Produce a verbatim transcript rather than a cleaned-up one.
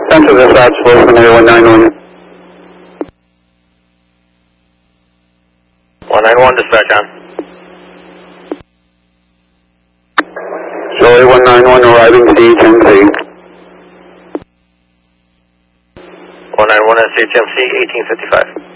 Center dispatch, Wilson A one nine one. one nine one dispatch on. Charlie one nine one arriving C H M C. one nine one S H M C eighteen fifty-five.